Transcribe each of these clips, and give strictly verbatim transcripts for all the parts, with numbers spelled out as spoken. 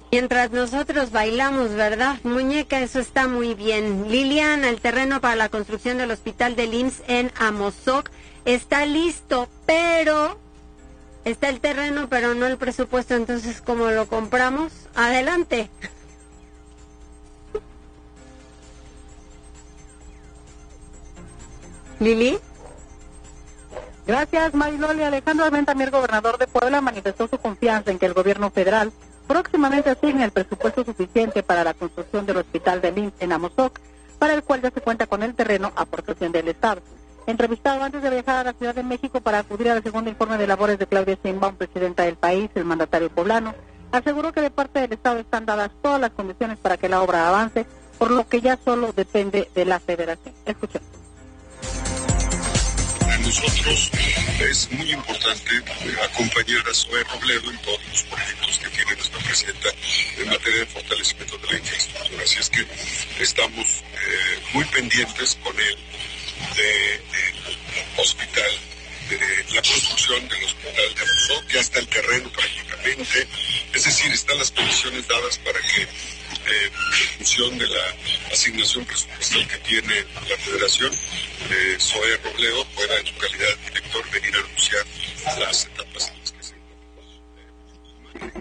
Mientras nosotros bailamos, ¿verdad? Muñeca, eso está muy bien. Liliana, el terreno para la construcción del hospital del I M S S en Amozoc está listo, pero está el terreno, pero no el presupuesto. Entonces, ¿cómo lo compramos? Adelante. Lili. Gracias, Mariloli. Alejandro Armentamier, gobernador de Puebla, manifestó su confianza en que el gobierno federal próximamente asigne el presupuesto suficiente para la construcción del hospital del I M S S en Amozoc, para el cual ya se cuenta con el terreno a aportación del Estado. Entrevistado antes de viajar a la Ciudad de México para acudir al segundo informe de labores de Claudia Sheinbaum, presidenta del país, el mandatario poblano aseguró que de parte del Estado están dadas todas las condiciones para que la obra avance, por lo que ya solo depende de la Federación. Escuchemos. Para nosotros es muy importante acompañar a Zoe Robledo en todos los proyectos que tiene nuestra presidenta en materia de fortalecimiento de la infraestructura. Así es que estamos eh, muy pendientes con él del hospital, de la construcción del hospital de Amozoc, ya está el terreno prácticamente, es decir, están las condiciones dadas para que eh, en función de la asignación presupuestal que tiene la Federación, eh, Zoe Robledo pueda en su calidad de director venir a anunciar las etapas en las que se encuentra.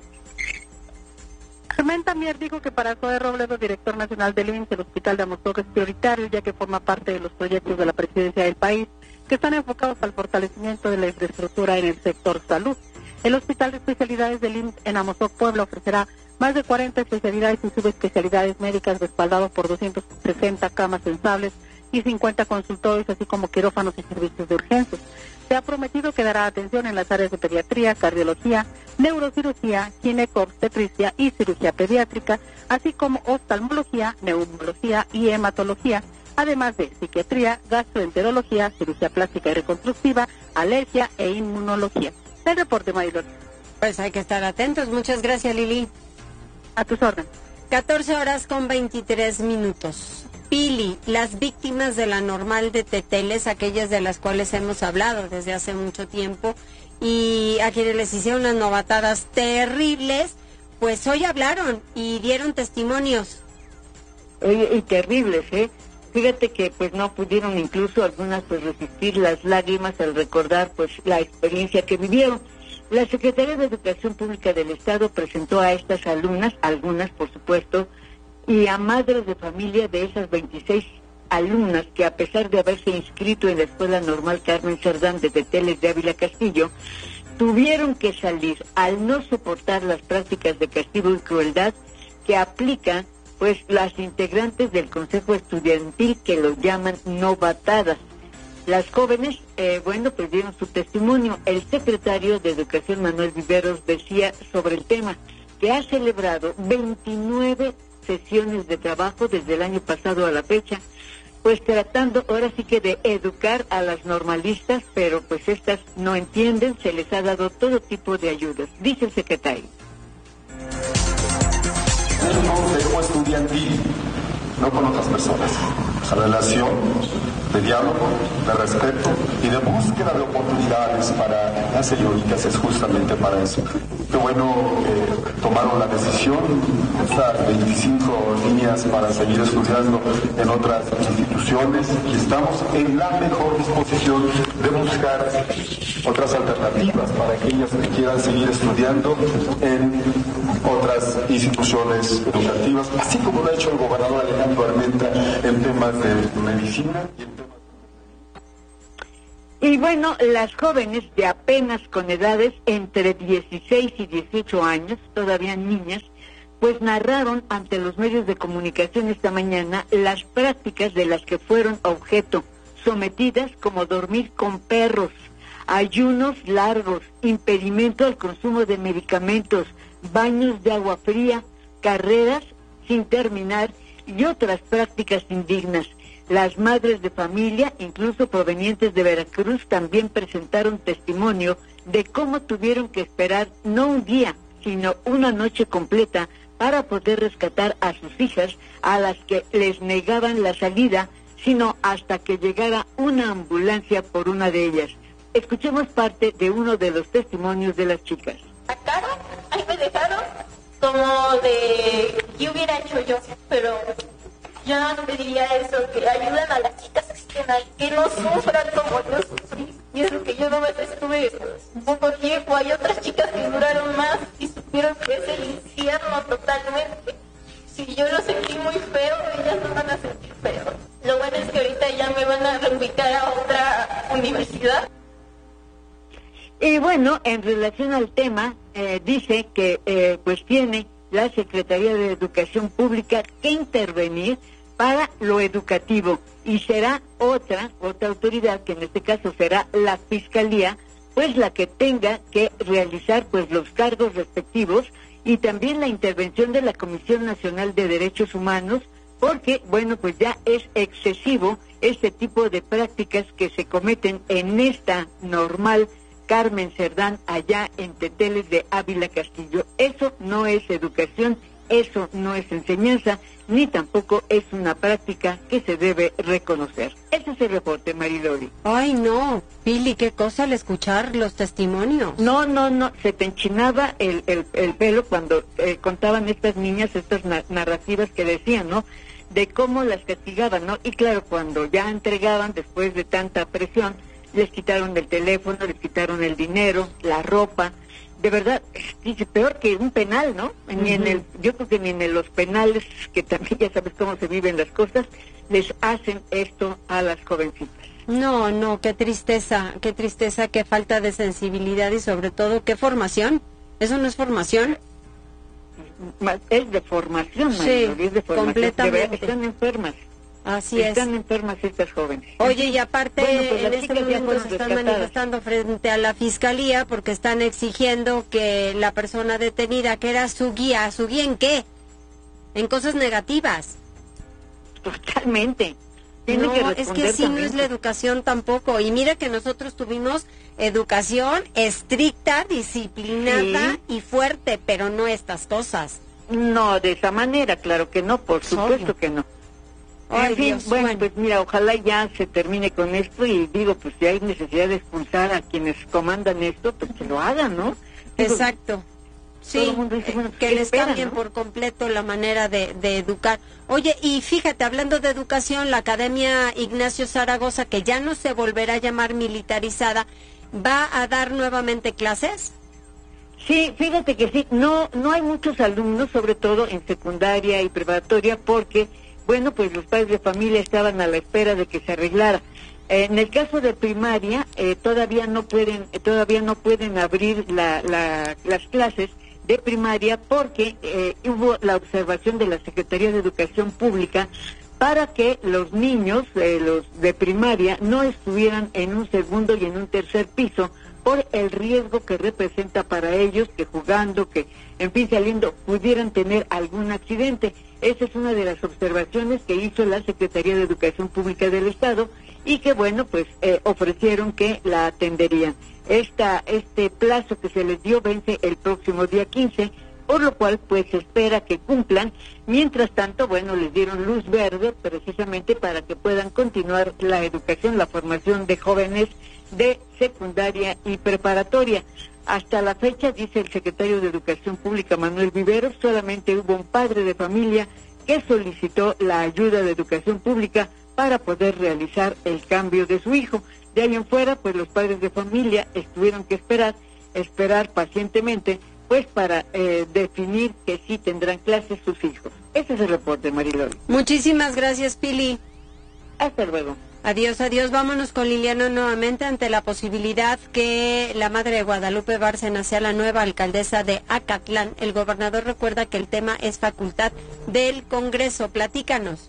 Armenta Mier dijo que para Zoe Robledo, director nacional del I M S S, el hospital de Amozoc es prioritario, ya que forma parte de los proyectos de la presidencia del país, que están enfocados al fortalecimiento de la infraestructura en el sector salud. El Hospital de Especialidades del I M S S en Amozoc, Puebla, ofrecerá más de cuarenta especialidades y subespecialidades médicas, respaldados por doscientas sesenta camas sensibles y cincuenta consultorios, así como quirófanos y servicios de urgencias. Se ha prometido que dará atención en las áreas de pediatría, cardiología, neurocirugía, ginecobstetricia y cirugía pediátrica, así como oftalmología, neumología y hematología, además de psiquiatría, gastroenterología, cirugía plástica y reconstructiva, alergia e inmunología. El reporte, Marilol. Pues hay que estar atentos. Muchas gracias, Lili. A tus órdenes. catorce horas con veintitrés minutos. Pili, las víctimas de la normal de Teteles, aquellas de las cuales hemos hablado desde hace mucho tiempo y a quienes les hicieron unas novatadas terribles, pues hoy hablaron y dieron testimonios. Oye, y terribles, ¿eh? Fíjate que pues no pudieron incluso algunas pues resistir las lágrimas al recordar pues la experiencia que vivieron. La Secretaría de Educación Pública del Estado presentó a estas alumnas, algunas por supuesto, y a madres de familia de esas veintiséis alumnas que, a pesar de haberse inscrito en la Escuela Normal Carmen Cerdán de Teteles de Ávila Castillo, tuvieron que salir al no soportar las prácticas de castigo y crueldad que aplican pues las integrantes del Consejo Estudiantil, que lo llaman novatadas. Las jóvenes, eh, bueno, pues dieron su testimonio. El secretario de Educación, Manuel Viveros, decía sobre el tema que ha celebrado veintinueve sesiones de trabajo desde el año pasado a la fecha, pues tratando ahora sí que de educar a las normalistas, pero pues estas no entienden, se les ha dado todo tipo de ayudas, dice el secretario. Un consejo estudiantil, no con otras personas, esa relación de diálogo, de respeto y de búsqueda de oportunidades para las señoritas es justamente para eso. Qué bueno que tomaron la decisión, estas veinticinco niñas, para seguir estudiando en otras instituciones, y estamos en la mejor disposición de buscar otras alternativas para aquellas que quieran seguir estudiando en otras instituciones educativas, así como lo ha hecho el gobernador Alejandro Armenta en temas de medicina y en temas... Y bueno, las jóvenes de apenas con edades entre dieciséis y dieciocho años, todavía niñas, pues narraron ante los medios de comunicación esta mañana las prácticas de las que fueron objeto, sometidas, como dormir con perros, ayunos largos, impedimento al consumo de medicamentos, baños de agua fría, carreras sin terminar y otras prácticas indignas. Las madres de familia, incluso provenientes de Veracruz, también presentaron testimonio de cómo tuvieron que esperar no un día, sino una noche completa para poder rescatar a sus hijas, a las que les negaban la salida, sino hasta que llegara una ambulancia por una de ellas. Escuchemos parte de uno de los testimonios de las chicas. Sacaron, ahí me dejaron como de qué hubiera hecho yo, pero yo no pediría eso, que ayuden a las chicas que estén ahí, que no sufran como yo sufrí. Y es lo que yo no me estuve un poco tiempo. Hay otras chicas que duraron más y supieron que es el infierno totalmente. Si yo lo sentí muy feo, ellas no van a sentir feo. Lo bueno es que ahorita ya me van a reubicar a otra universidad. Y bueno, en relación al tema, eh, dice que eh, pues tiene la Secretaría de Educación Pública que intervenir para lo educativo, y será otra, otra autoridad, que en este caso será la Fiscalía, pues la que tenga que realizar pues los cargos respectivos, y también la intervención de la Comisión Nacional de Derechos Humanos, porque, bueno, pues ya es excesivo este tipo de prácticas que se cometen en esta normal Carmen Cerdán, allá en Teteles de Ávila Castillo. Eso no es educación, eso no es enseñanza, ni tampoco es una práctica que se debe reconocer. Ese es el reporte, Mariloli. Ay, no, Pili, qué cosa al escuchar los testimonios. No, no, no, se te enchinaba el, el, el pelo cuando eh, contaban estas niñas, estas na- narrativas que decían, ¿no?, de cómo las castigaban, ¿no? Y claro, cuando ya entregaban, después de tanta presión, les quitaron el teléfono, les quitaron el dinero, la ropa. De verdad, dice, peor que un penal, ¿no? Ni uh-huh. en el, yo creo que ni en los penales, que también ya sabes cómo se viven las cosas, les hacen esto a las jovencitas. No, no, qué tristeza, qué tristeza, qué falta de sensibilidad y sobre todo, qué formación. ¿Eso no es formación? Es de formación, sí, Mariloli, es de formación. completamente. De verdad, están enfermas. Así están es. Están enfermas estas jóvenes. Oye, y aparte, bueno, pues en este momento se están rescatadas. manifestando frente a la Fiscalía porque están exigiendo que la persona detenida, que era su guía, ¿su guía en qué? En cosas negativas. Totalmente. Tiene no, que es que así también. No es la educación tampoco. Y mira que nosotros tuvimos educación estricta, disciplinada sí. y fuerte, pero no estas cosas. No, de esa manera, claro que no, por supuesto Obvio. que no. Ay, en fin, Dios, bueno, bueno, pues mira, ojalá ya se termine con esto, y digo, pues si hay necesidad de expulsar a quienes comandan esto, pues que lo hagan, ¿no? Digo, Exacto. Sí, todo el mundo dice, bueno, que les espera, cambien, ¿no?, por completo la manera de, de educar. Oye, y fíjate, hablando de educación, la Academia Ignacio Zaragoza, que ya no se volverá a llamar militarizada, ¿va a dar nuevamente clases? Sí, fíjate que sí, no, no hay muchos alumnos, sobre todo en secundaria y preparatoria, porque bueno, pues los padres de familia estaban a la espera de que se arreglara. Eh, en el caso de primaria, eh, todavía no pueden, eh, todavía no pueden abrir la, la, las clases de primaria porque eh, hubo la observación de la Secretaría de Educación Pública para que los niños, eh, los de primaria, no estuvieran en un segundo y en un tercer piso por el riesgo que representa para ellos que jugando, que en fin saliendo, pudieran tener algún accidente. Esa es una de las observaciones que hizo la Secretaría de Educación Pública del Estado y que, bueno, pues eh, ofrecieron que la atenderían. Esta, este plazo que se les dio vence el próximo día quince, por lo cual, pues, se espera que cumplan. Mientras tanto, bueno, les dieron luz verde precisamente para que puedan continuar la educación, la formación de jóvenes de secundaria y preparatoria. Hasta la fecha, dice el secretario de Educación Pública, Manuel Viveros, solamente hubo un padre de familia que solicitó la ayuda de Educación Pública para poder realizar el cambio de su hijo. De ahí en fuera, pues los padres de familia estuvieron que esperar, esperar pacientemente, pues para eh, definir que sí tendrán clases sus hijos. Ese es el reporte, Mariloli. Muchísimas gracias, Pili. Hasta luego. Adiós, adiós. Vámonos con Liliana nuevamente ante la posibilidad que la madre de Guadalupe Bárcena sea la nueva alcaldesa de Acatlán. El gobernador recuerda que el tema es facultad del Congreso. Platícanos.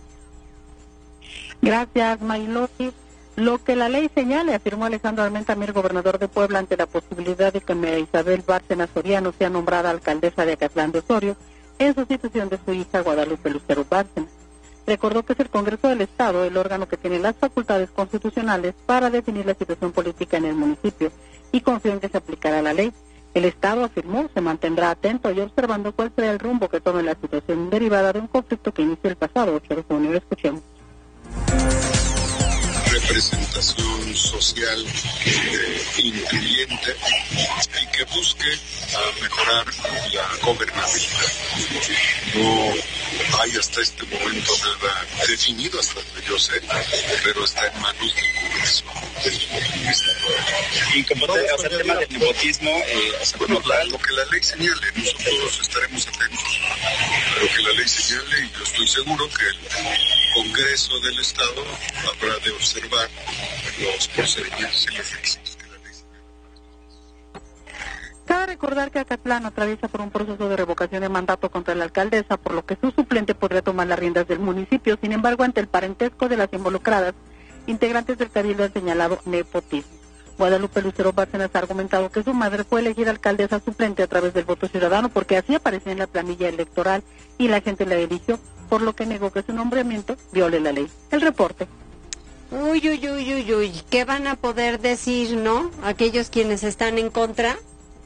Gracias, Mariloli. Lo que la ley señala, afirmó Alejandro Armentamir, gobernador de Puebla, ante la posibilidad de que María Isabel Bárcena Soriano sea nombrada alcaldesa de Acatlán de Osorio en sustitución de su hija Guadalupe Lucero Bárcena. Recordó que es el Congreso del Estado el órgano que tiene las facultades constitucionales para definir la situación política en el municipio y confió en que se aplicará la ley. El Estado, afirmó, se mantendrá atento y observando cuál será el rumbo que tome la situación derivada de un conflicto que inició el pasado ocho de junio. Escuchemos. representación social eh, incluyente y que busque a mejorar la gobernabilidad. No hay hasta este momento nada definido, hasta donde yo sé, pero está en manos del Congreso del Estado. Y como te, o sea, el tema del nepotismo, eh, o sea, bueno, como tal, lo que la ley señale, nosotros estaremos atentos a lo que la ley señale, y yo estoy seguro que el Congreso del Estado habrá de observar los procedimientos y los requisitos que la ley señala. Cabe recordar que Acatlán atraviesa por un proceso de revocación de mandato contra la alcaldesa, por lo que su suplente podría tomar las riendas del municipio. Sin embargo, ante el parentesco de las involucradas, integrantes del cabildo han señalado nepotismo. Guadalupe Lucero Bárcenas ha argumentado que su madre fue elegida alcaldesa suplente a través del voto ciudadano porque así aparecía en la planilla electoral y la gente la eligió, por lo que negó que su nombramiento viole la ley. El reporte. Uy, uy, uy, uy, uy, ¿qué van a poder decir, no? Aquellos quienes están en contra.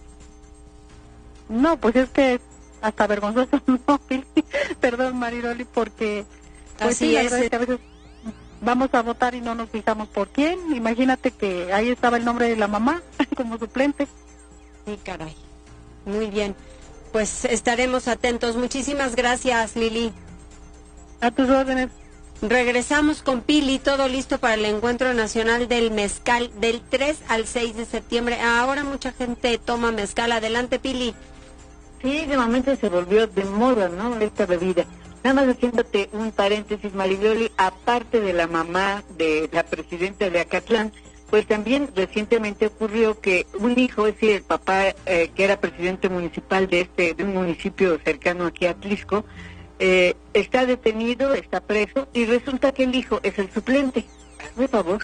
No, pues es que hasta vergonzoso, no, perdón, Mariloli, porque pues así sí, la es. verdad es que a veces vamos a votar y no nos fijamos por quién. Imagínate que ahí estaba el nombre de la mamá como suplente. Sí, caray. Muy bien. Pues estaremos atentos. Muchísimas gracias, Lili. A tus órdenes. Regresamos con Pili, todo listo para el Encuentro Nacional del Mezcal del tres al seis de septiembre. Ahora mucha gente toma mezcal. Adelante, Pili. Sí, de momento se volvió de moda, ¿no?, esta bebida. Nada más haciéndote un paréntesis, Mariloli, aparte de la mamá de la presidenta de Acatlán, pues también recientemente ocurrió que un hijo, es decir, el papá eh, que era presidente municipal de este de un municipio cercano aquí a Atlisco, eh, está detenido, está preso, y resulta que el hijo es el suplente. Por favor.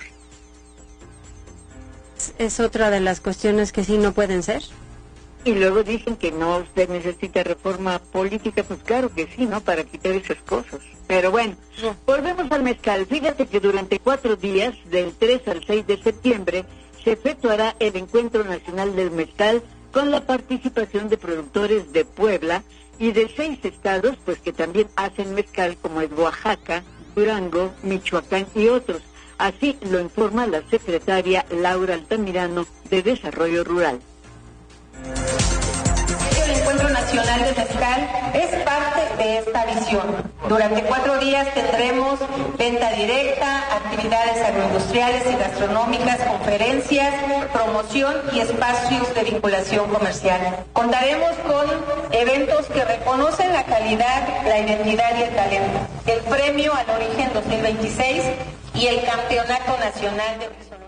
Es otra de las cuestiones que sí no pueden ser. Y luego dicen que no usted necesita reforma política, pues claro que sí, ¿no?, para quitar esas cosas. Pero bueno, no. Volvemos al mezcal. Fíjate que durante cuatro días, del tres al seis de septiembre, se efectuará el Encuentro Nacional del Mezcal con la participación de productores de Puebla y de seis estados, pues que también hacen mezcal, como es Oaxaca, Durango, Michoacán y otros. Así lo informa la secretaria Laura Altamirano de Desarrollo Rural. El Encuentro Nacional de Mezcal es parte de esta visión. Durante cuatro días tendremos venta directa, actividades agroindustriales y gastronómicas, conferencias, promoción y espacios de vinculación comercial. Contaremos con eventos que reconocen la calidad, la identidad y el talento. El Premio al Origen dos mil veintiséis y el Campeonato Nacional de Mixología.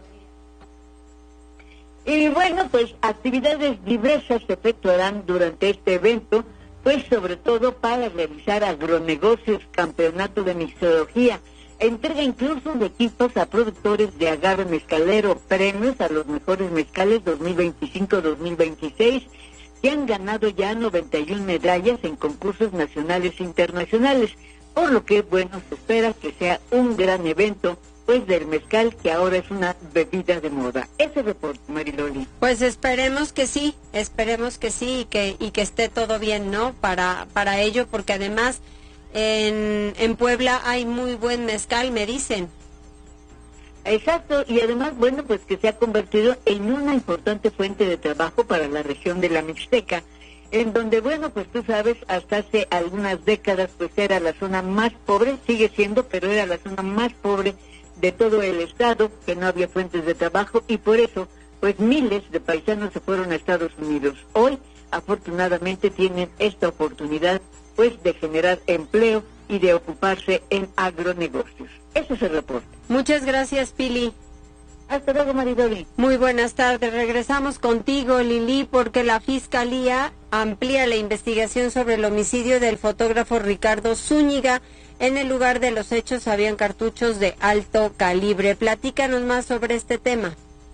Y bueno, pues actividades diversas se efectuarán durante este evento, pues sobre todo para realizar agronegocios, campeonato de mixología, entrega incluso de equipos a productores de agave mezcalero, premios a los mejores mezcales dos mil veinticinco dos mil veintiséis, que han ganado ya noventa y una medallas en concursos nacionales e internacionales, por lo que, bueno, se espera que sea un gran evento, pues del mezcal, que ahora es una bebida de moda. Ese reporte, Mariloli. Pues esperemos que sí, esperemos que sí y que y que esté todo bien, ¿no? Para para ello, porque además en en Puebla hay muy buen mezcal, me dicen. Exacto, y además, bueno, pues que se ha convertido en una importante fuente de trabajo para la región de la Mixteca, en donde, bueno, pues tú sabes, hasta hace algunas décadas, pues era la zona más pobre, sigue siendo, pero era la zona más pobre de todo el estado, que no había fuentes de trabajo, y por eso, pues miles de paisanos se fueron a Estados Unidos. Hoy, afortunadamente, tienen esta oportunidad, pues, de generar empleo y de ocuparse en agronegocios. Ese es el reporte. Muchas gracias, Pili. Hasta luego, Maridoli. Muy buenas tardes. Regresamos contigo, Lili, porque la Fiscalía amplía la investigación sobre el homicidio del fotógrafo Ricardo Zúñiga. En el lugar de los hechos habían cartuchos de alto calibre. Platícanos más sobre este tema.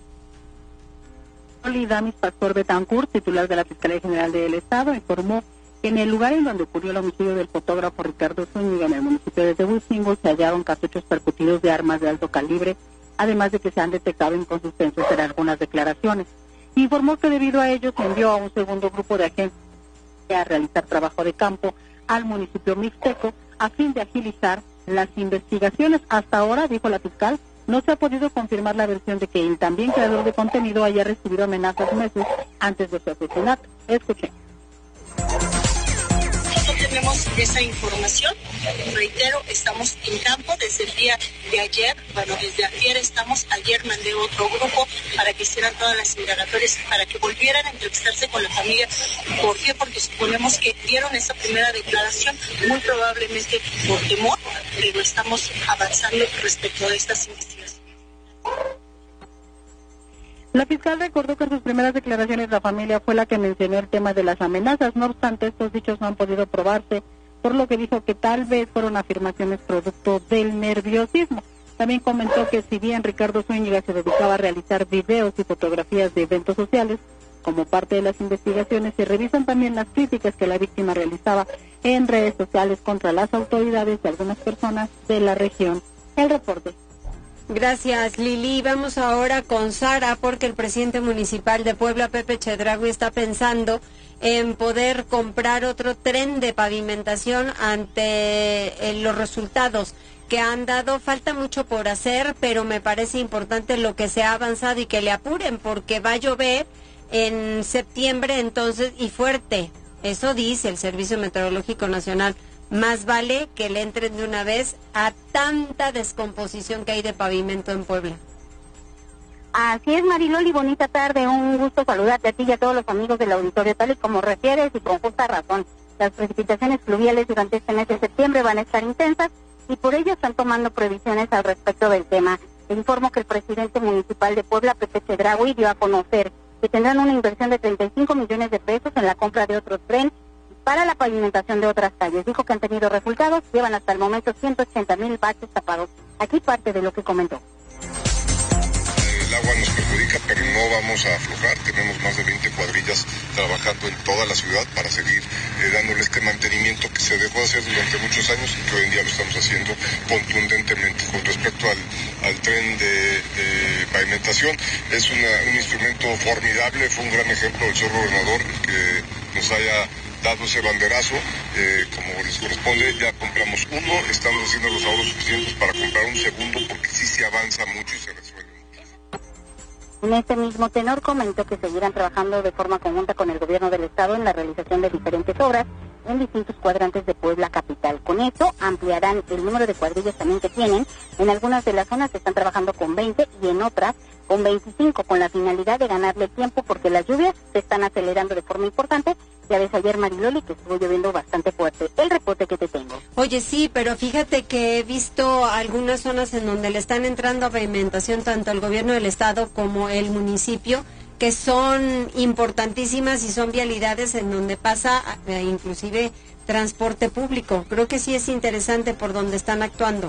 Damis Pastor Betancourt, titular de la Fiscalía General del Estado, informó que en el lugar en donde ocurrió el homicidio del fotógrafo Ricardo Zúñiga, en el municipio de Tehuicingo, se hallaron cartuchos percutidos de armas de alto calibre, además de que se han detectado inconsistencias en algunas declaraciones. Informó que debido a ello se envió a un segundo grupo de agentes a realizar trabajo de campo al municipio mixteco a fin de agilizar las investigaciones. Hasta ahora, dijo la fiscal, no se ha podido confirmar la versión de que el también creador de contenido haya recibido amenazas meses antes de su asesinato. Escuchen. No tenemos esa información. Reitero, estamos en campo desde el día de ayer. Bueno, desde ayer estamos. Ayer mandé otro grupo para que hicieran todas las indagatorias, para que volvieran a entrevistarse con la familia. ¿Por qué? Porque suponemos que dieron esa primera declaración, muy probablemente por temor, pero estamos avanzando respecto de estas investigaciones. La fiscal recordó que en sus primeras declaraciones la familia fue la que mencionó el tema de las amenazas. No obstante, estos dichos no han podido probarse, por lo que dijo que tal vez fueron afirmaciones producto del nerviosismo. También comentó que si bien Ricardo Zúñiga se dedicaba a realizar videos y fotografías de eventos sociales, como parte de las investigaciones se revisan también las críticas que la víctima realizaba en redes sociales contra las autoridades de algunas personas de la región. El reporte. Gracias, Lili. Vamos ahora con Sara, porque el presidente municipal de Puebla, Pepe Chedraui, está pensando en poder comprar otro tren de pavimentación ante eh, los resultados que han dado. Falta mucho por hacer, pero me parece importante lo que se ha avanzado y que le apuren, porque va a llover en septiembre entonces y fuerte. Eso dice el Servicio Meteorológico Nacional. Más vale que le entren de una vez a tanta descomposición que hay de pavimento en Puebla. Así es, Mariloli, bonita tarde, un gusto saludarte a ti y a todos los amigos del auditorio, tal y como refieres y con justa razón. Las precipitaciones fluviales durante este mes de septiembre van a estar intensas y por ello están tomando previsiones al respecto del tema. Te informo que el presidente municipal de Puebla, Pepe Chedraui, dio a conocer que tendrán una inversión de treinta y cinco millones de pesos en la compra de otro tren para la pavimentación de otras calles. Dijo que han tenido resultados, llevan hasta el momento ciento ochenta mil baches tapados. Aquí parte de lo que comentó. El agua nos perjudica, pero no vamos a aflojar. Tenemos más de veinte cuadrillas trabajando en toda la ciudad para seguir eh, dándole este mantenimiento que se dejó de hacer durante muchos años y que hoy en día lo estamos haciendo contundentemente. Con respecto al, al tren de, de pavimentación, es una, un instrumento formidable. Fue un gran ejemplo del señor gobernador que nos haya dado ese banderazo, eh, como les corresponde. Ya compramos uno, estamos haciendo los ahorros suficientes para comprar un segundo, porque sí se avanza mucho y se resuelve mucho. En este mismo tenor comentó que seguirán trabajando de forma conjunta con el gobierno del estado en la realización de diferentes obras en distintos cuadrantes de Puebla capital. Con esto ampliarán el número de cuadrillas también que tienen. En algunas de las zonas están trabajando con veinte y en otras con veinticinco, con la finalidad de ganarle tiempo porque las lluvias se están acelerando de forma importante. Ya ves ayer, Mariloli, que estuvo lloviendo bastante fuerte. El reporte que te tengo. Oye, sí, pero fíjate que he visto algunas zonas en donde le están entrando a pavimentación tanto el gobierno del estado como el municipio, que son importantísimas y son vialidades en donde pasa eh, inclusive transporte público. Creo que sí es interesante por donde están actuando.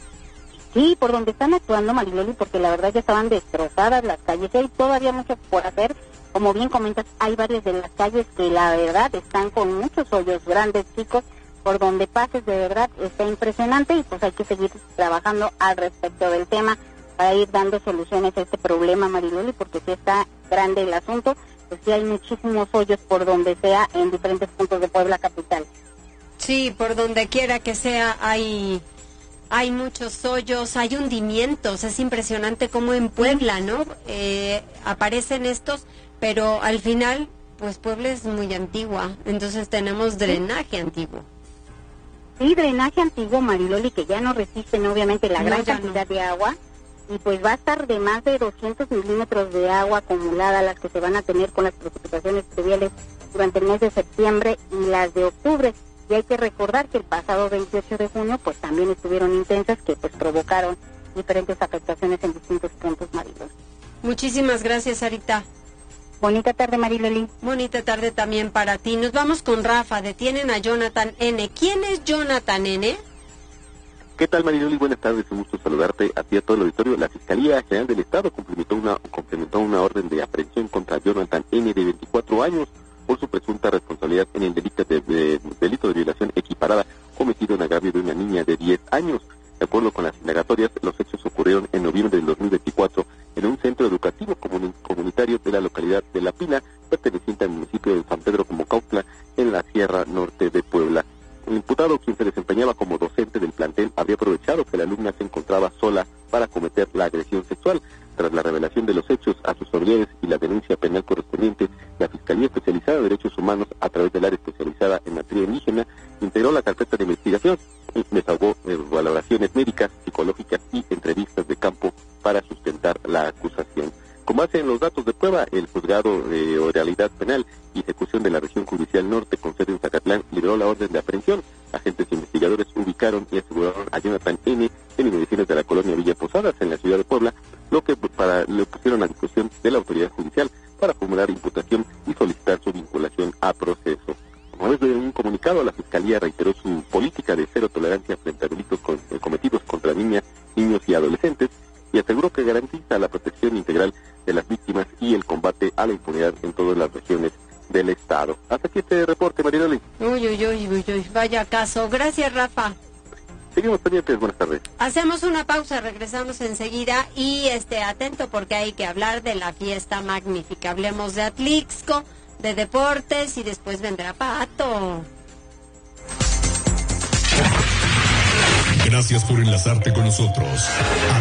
Sí, por donde están actuando, Mariloli, porque la verdad ya estaban destrozadas las calles. Hay todavía mucho por hacer. Como bien comentas, hay varias de las calles que la verdad están con muchos hoyos grandes, chicos, por donde pases de verdad está impresionante y pues hay que seguir trabajando al respecto del tema para ir dando soluciones a este problema, Mariloli, porque si está grande el asunto, pues sí hay muchísimos hoyos por donde sea en diferentes puntos de Puebla capital. Sí, por donde quiera que sea hay... Hay muchos hoyos, hay hundimientos, es impresionante cómo en Puebla, ¿no? Eh, aparecen estos, pero al final, pues Puebla es muy antigua, entonces tenemos drenaje antiguo. Sí, drenaje antiguo, Mariloli, que ya no resisten obviamente la No, gran ya cantidad no. de agua, y pues va a estar de más de doscientos milímetros de agua acumulada las que se van a tener con las precipitaciones fluviales durante el mes de septiembre y las de octubre. Y hay que recordar que el pasado veintiocho de junio pues también estuvieron intensas que pues provocaron diferentes afectaciones en distintos puntos, Mariloli. Muchísimas gracias, Sarita. Bonita tarde, Mariloli. Bonita tarde también para ti. Nos vamos con Rafa. Detienen a Jonathan N. ¿Quién es Jonathan N? ¿Qué tal, Mariloli? Buenas tardes, un gusto saludarte a ti y a todo el auditorio. La Fiscalía General del Estado complementó una, complementó una orden de aprehensión contra Jonathan N. de veinticuatro años por su presunta responsabilidad en el delito de, de, delito de violación equiparada cometido en agravio de una niña de diez años. De acuerdo con las indagatorias, los hechos ocurrieron en noviembre del dos mil veinticuatro en un centro educativo comun, comunitario de la localidad de La Pina, perteneciente al municipio de San Pedro Comocautla, en la Sierra Norte de Puebla. El imputado, quien se desempeñaba como docente del plantel, habría aprovechado que la alumna se encontraba sola para cometer la agresión sexual. Tras la revelación de los hechos a sus familiares y la denuncia penal correspondiente, la Fiscalía Especializada de Derechos Humanos, a través del área especializada en materia indígena, integró la carpeta de investigación y desahogó eh, valoraciones médicas, psicológicas y entrevistas de campo para sustentar la acusación. Con base en los datos de prueba, el Juzgado de Oralidad Penal y Ejecución de la Región Judicial Norte, con sede en Zacatlán, liberó la orden de aprehensión. Agentes investigadores ubicaron y aseguraron a Jonathan N. en inmediaciones de la colonia Villa Posadas, en la ciudad de Puebla, lo que para le pusieron a discusión de la autoridad judicial para formular imputación y solicitar su vinculación a proceso. A través de un comunicado, la Fiscalía reiteró su política de cero tolerancia frente a delitos con, eh, cometidos contra niñas, niños y adolescentes, y aseguró que garantiza la protección integral de las víctimas y el combate a la impunidad en todas las regiones del Estado. Hasta aquí este reporte, Mariloli. Uy, uy, uy, uy, uy, vaya caso. Gracias, Rafa. Seguimos pendientes, buenas tardes. Hacemos una pausa, regresamos enseguida y esté atento porque hay que hablar de la fiesta magnífica. Hablemos de Atlixco, de deportes y después vendrá Pato. Gracias por enlazarte con nosotros.